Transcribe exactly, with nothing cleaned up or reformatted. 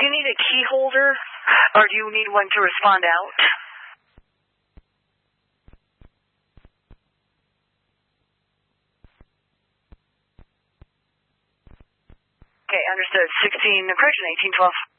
you need a key holder, or do you need one to respond out? Okay, understood. sixteen, correction, eighteen twelve.